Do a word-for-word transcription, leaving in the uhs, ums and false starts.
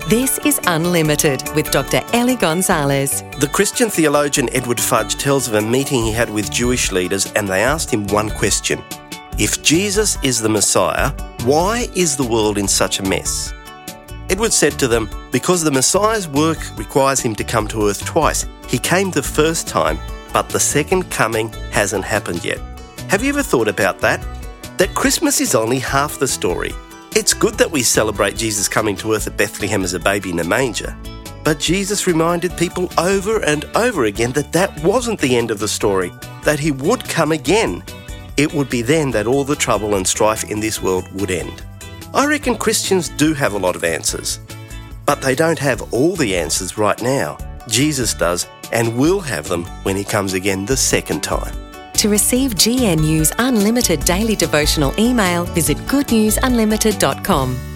This is Unlimited with Doctor Ellie Gonzalez. The Christian theologian Edward Fudge tells of a meeting he had with Jewish leaders, and they asked him one question. If Jesus is the Messiah, why is the world in such a mess? Edward said to them, because the Messiah's work requires him to come to earth twice. He came the first time, but the second coming hasn't happened yet. Have you ever thought about that? That Christmas is only half the story. It's good that we celebrate Jesus coming to earth at Bethlehem as a baby in a manger. But Jesus reminded people over and over again that that wasn't the end of the story, that he would come again. It would be then that all the trouble and strife in this world would end. I reckon Christians do have a lot of answers, but they don't have all the answers right now. Jesus does, and will have them when he comes again the second time. To receive G N U's Unlimited daily devotional email, visit good news unlimited dot com.